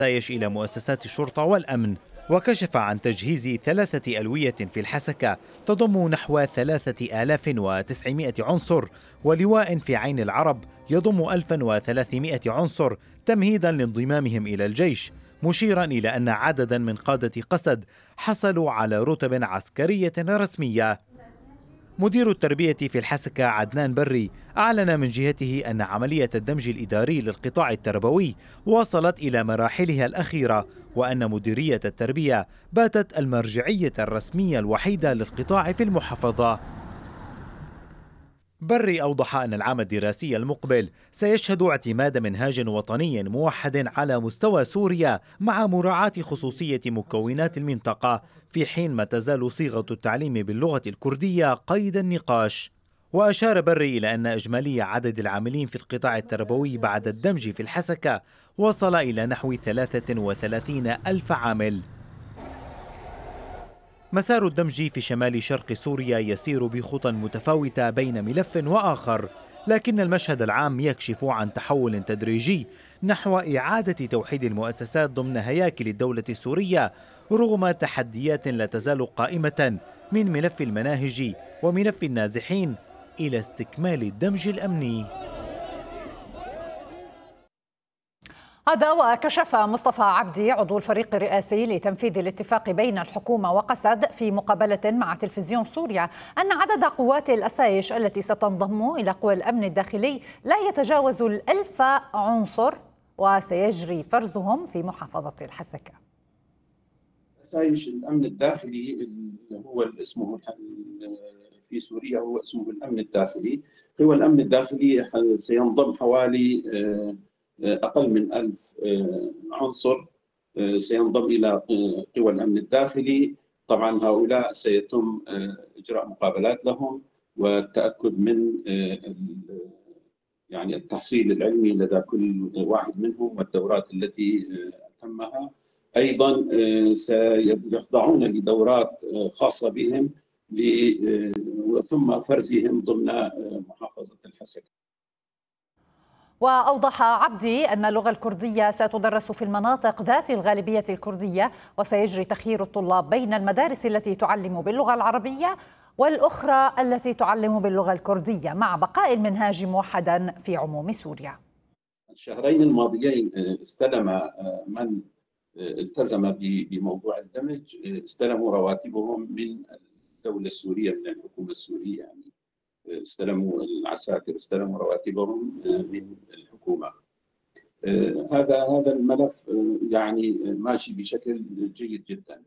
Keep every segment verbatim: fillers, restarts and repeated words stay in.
سيش إلى مؤسسات الشرطة والأمن، وكشف عن تجهيز ثلاثة ألوية في الحسكة تضم نحو ثلاثة آلاف وتسعمائة عنصر، ولواء في عين العرب يضم ألفا وثلاثمائة عنصر تمهيدا لانضمامهم إلى الجيش، مشيرا إلى أن عددا من قادة قسد حصلوا على رتب عسكرية رسمية. مدير التربية في الحسكة عدنان بري أعلن من جهته أن عملية الدمج الإداري للقطاع التربوي وصلت إلى مراحلها الأخيرة، وأن مديرية التربية باتت المرجعية الرسمية الوحيدة للقطاع في المحافظة. بري أوضح أن العام الدراسي المقبل سيشهد اعتماد منهاج وطني موحد على مستوى سوريا مع مراعاة خصوصية مكونات المنطقة، في حين ما تزال صيغة التعليم باللغة الكردية قيد النقاش. وأشار بري إلى أن إجمالي عدد العاملين في القطاع التربوي بعد الدمج في الحسكة وصل إلى نحو ثلاثة وثلاثين ألف عامل. مسار الدمج في شمال شرق سوريا يسير بخطى متفاوتة بين ملف وآخر، لكن المشهد العام يكشف عن تحول تدريجي نحو إعادة توحيد المؤسسات ضمن هياكل الدولة السورية، رغم تحديات لا تزال قائمة من ملف المناهج وملف النازحين إلى استكمال الدمج الأمني. هذا وكشف مصطفى عبدي عضو الفريق الرئاسي لتنفيذ الاتفاق بين الحكومة وقسد في مقابلة مع تلفزيون سوريا أن عدد قوات الأسايش التي ستنضم إلى قوى الأمن الداخلي لا يتجاوز الألف عنصر، وسيجري فرزهم في محافظة الحسكة. أسايش الأمن الداخلي اللي هو اسمه في سوريا هو اسمه الأمن الداخلي. قوى الأمن الداخلي سينضم حوالي أقل من ألف عنصر سينضم إلى قوى الأمن الداخلي. طبعا هؤلاء سيتم إجراء مقابلات لهم والتأكد من يعني التحصيل العلمي لدى كل واحد منهم والدورات التي تمها. أيضا سيخضعون لدورات خاصة بهم ثم فرزهم ضمن محافظة الحسكة. وأوضح عبدي أن اللغة الكردية ستدرس في المناطق ذات الغالبية الكردية، وسيجري تخيير الطلاب بين المدارس التي تعلم باللغة العربية والأخرى التي تعلم باللغة الكردية، مع بقاء المنهاج موحدا في عموم سوريا. الشهرين الماضيين استلم من التزم بموضوع الدمج استلموا رواتبهم من الدولة السورية، من الحكومة السورية، يعني استلموا العساكر استلموا رواتبهم من الحكومة. هذا هذا الملف يعني ماشي بشكل جيد جدا.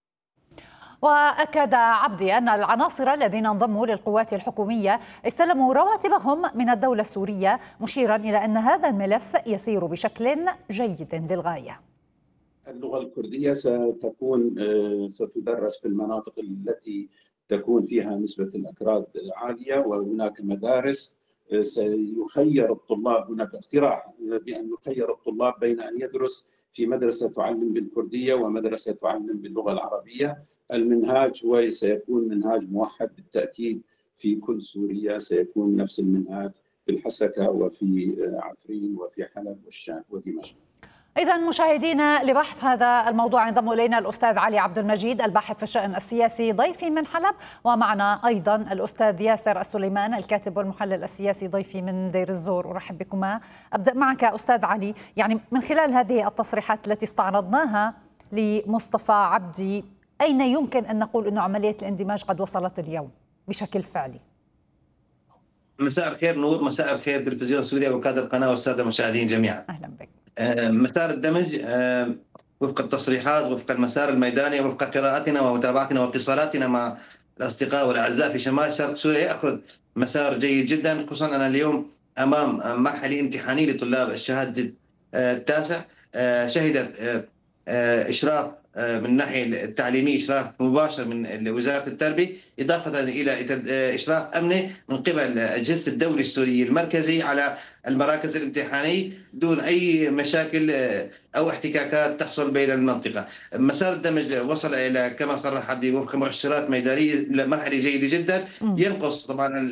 وأكد عبدي أن العناصر الذين انضموا للقوات الحكومية استلموا رواتبهم من الدولة السورية، مشيرا إلى أن هذا الملف يسير بشكل جيد للغاية. اللغة الكردية ستكون ستدرس في المناطق التي تكون فيها نسبة الأكراد عالية، وهناك مدارس سيخير الطلاب، هناك اقتراح بأن يخير الطلاب بين أن يدرس في مدرسة تعلم بالكردية ومدرسة تعلم باللغة العربية. المنهاج هو سيكون منهاج موحد بالتأكيد في كل سوريا، سيكون نفس المنهاج في الحسكة وفي عفرين وفي حلب والشام ودمشق. إذا مشاهدينا، لبحث هذا الموضوع ينضم إلينا الأستاذ علي عبد المجيد الباحث في الشأن السياسي ضيفي من حلب، ومعنا أيضا الأستاذ ياسر السليمان الكاتب والمحلل السياسي ضيفي من دير الزور. أرحب بكما. أبدأ معك أستاذ علي، يعني من خلال هذه التصريحات التي استعرضناها لمصطفى عبدي، أين يمكن أن نقول أن عملية الاندماج قد وصلت اليوم بشكل فعلي؟ مساء الخير نور، مساء الخير تلفزيون سوريا وكادر القناة والسادة المشاهدين جميعا. أهلا بك. مسار الدمج وفق التصريحات، وفق المسار الميداني، وفق قراءتنا ومتابعتنا واتصالاتنا مع الأصدقاء والأعزاء في شمال شرق سوريا يأخذ مسار جيد جدا، خصوصا أن اليوم أمام مرحلة امتحانية لطلاب الشهادة التاسع شهدت إشراف من الناحية التعليمية، إشراف مباشر من وزارة التربية، إضافة إلى إشراف أمني من قبل الجهاز الدولي السوري المركزي على المراكز الامتحانية دون أي مشاكل أو احتكاكات تحصل بين المنطقة. مسار الدمج وصل إلى كما صرح عبدي وفق مؤشرات ميدانية مرحلة جيدة جدا. ينقص طبعا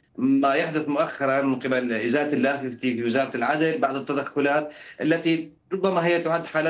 ما يحدث مؤخرا من قبل إزالة اللافة في وزارة العدل بعض التدخلات التي ربما هي تعد حالة